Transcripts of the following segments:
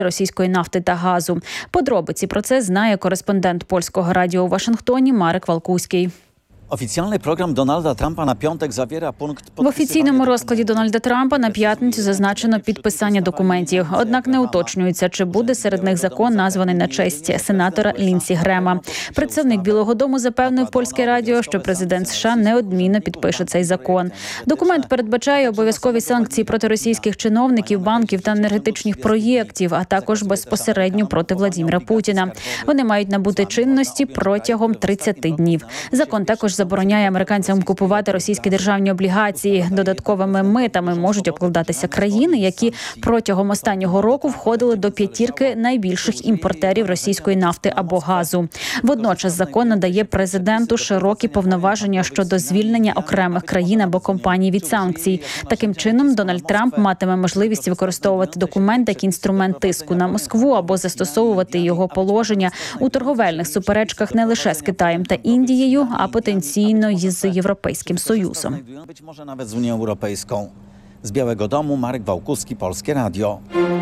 російської нафти та газу. Подробиці про це знає кореспондент Польського радіо у Вашингтоні Марек Валкуський. Офіційний програм Дональда Трампа на п'яток завіра пункт... В офіційному розкладі Дональда Трампа на п'ятницю зазначено підписання документів. Однак не уточнюється, чи буде серед них закон, названий на честь сенатора Лінсі Грема. Представник Білого дому запевнив Польське радіо, що президент США неодмінно підпише цей закон. Документ передбачає обов'язкові санкції проти російських чиновників, банків та енергетичних проєктів, а також безпосередньо проти Владіміра Путіна. Вони мають набути чинності протягом 30 днів. Закон також забороняє американцям купувати російські державні облігації. Додатковими митами можуть обкладатися країни, які протягом останнього року входили до п'ятірки найбільших імпортерів російської нафти або газу. Водночас закон надає президенту широкі повноваження щодо звільнення окремих країн або компаній від санкцій. Таким чином, Дональд Трамп матиме можливість використовувати документ як інструмент тиску на Москву або застосовувати його положення у торговельних суперечках не лише з Китаєм та Індією, а потенційно з Європейським Союзом. Може навіть з Унією Європейською. З Білого дому Марек Валкуський, Польське радіо.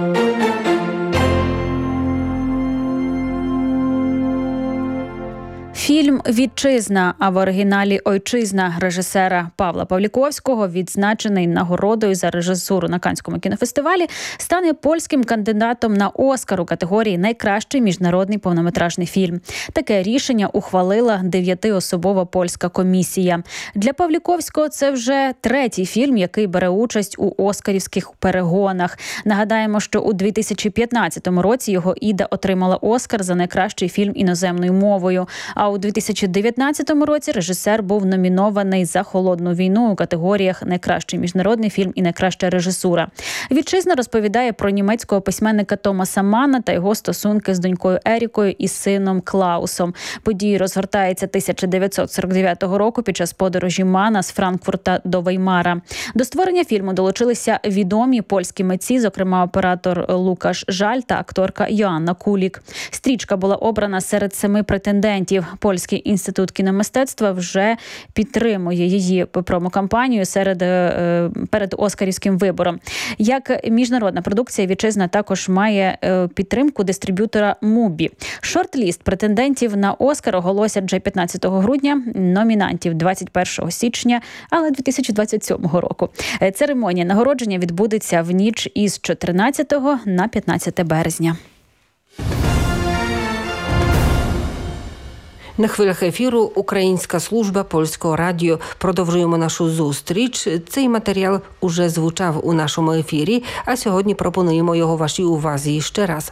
Фільм «Вітчизна», а в оригіналі «Ойчизна» режисера Павла Павліковського, відзначений нагородою за режисуру на Каннському кінофестивалі, стане польським кандидатом на Оскар у категорії «Найкращий міжнародний повнометражний фільм». Таке рішення ухвалила 9-особова польська комісія. Для Павліковського це вже третій фільм, який бере участь у оскарівських перегонах. Нагадаємо, що у 2015 році його «Іда» отримала Оскар за найкращий фільм іноземною мовою, а у 2019 році режисер був номінований за «Холодну війну» у категоріях «Найкращий міжнародний фільм» і «Найкраща режисура». «Вітчизна» розповідає про німецького письменника Томаса Манна та його стосунки з донькою Ерікою і сином Клаусом. Події розгортаються 1949 року під час подорожі Манна з Франкфурта до Веймара. До створення фільму долучилися відомі польські митці, зокрема оператор Лукаш Жаль та акторка Йоанна Кулік. Стрічка була обрана серед 7 претендентів. Польський інститут кіномистецтва вже підтримує її промокампанію перед оскарівським вибором. Як міжнародна продукція, «Вітчизна» також має підтримку дистриб'ютора Мубі. Шорт-ліст претендентів на Оскар оголосять вже 15 грудня, номінантів 21 січня, але 2027 року. Церемонія нагородження відбудеться в ніч із 14 на 15 березня. На хвилях ефіру Українська служба Польського радіо. Продовжуємо нашу зустріч. Цей матеріал уже звучав у нашому ефірі, а сьогодні пропонуємо його вашій увазі ще раз.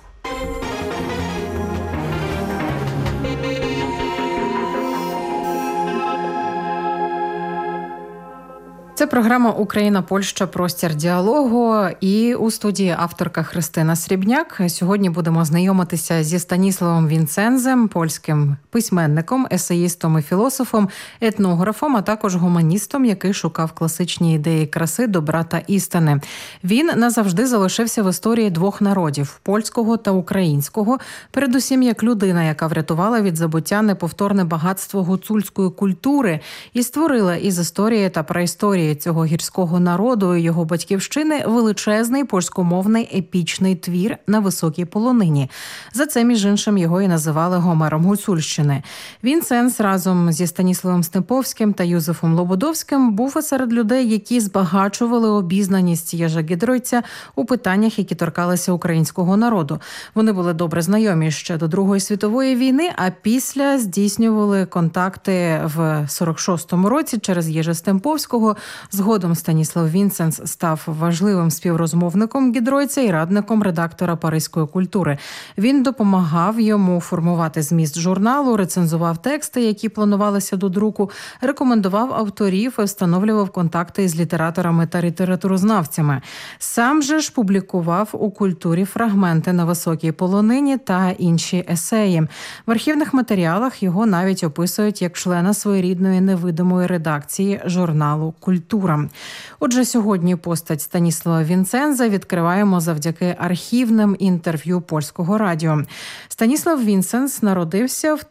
Це програма «Україна-Польща. Простір діалогу» і у студії авторка Христина Срібняк. Сьогодні будемо знайомитися зі Станіславом Вінцензем, польським письменником, есеїстом і філософом, етнографом, а також гуманістом, який шукав класичні ідеї краси, добра та істини. Він назавжди залишився в історії двох народів – польського та українського, передусім як людина, яка врятувала від забуття неповторне багатство гуцульської культури і створила із історії та праісторії цього гірського народу і його батьківщини величезний польськомовний епічний твір на високій полонині. За це, між іншим, його і називали Гомером Гуцульщини. Вінценз разом зі Станіславом Степовським та Юзефом Лободовським був серед людей, які збагачували обізнаність Єжа Гідройця у питаннях, які торкалися українського народу. Вони були добре знайомі ще до Другої світової війни, а після здійснювали контакти в 46-му році через Єжа Стемповського. Згодом Станіслав Вінценз став важливим співрозмовником Гідройця і радником редактора «Паризької культури». Він допомагав йому формувати зміст журналу, рецензував тексти, які планувалися до друку, рекомендував авторів і встановлював контакти з літераторами та літературознавцями. Сам же ж публікував у «Культурі» фрагменти на високій полонині та інші есеї. В архівних матеріалах його навіть описують як члена своєрідної невидимої редакції журналу «Культура». культура. Отже, сьогодні постать Станіслава Вінценза відкриваємо завдяки архівним інтерв'ю Польського радіо. Станіслав Вінценз народився в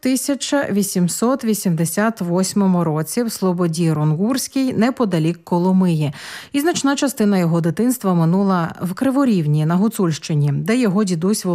1888 році в Слободі Ронгурській, неподалік Коломиї. І значна частина його дитинства минула в Криворівні на Гуцульщині, де його дідусь